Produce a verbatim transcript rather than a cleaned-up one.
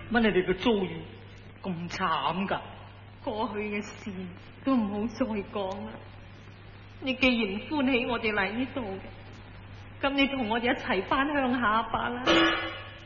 乜你哋嘅遭遇咁慘噶？ 過去嘅事都唔好再講啦。你既然歡喜我哋嚟呢度嘅，咁你同我哋一齊翻鄉下吧啦。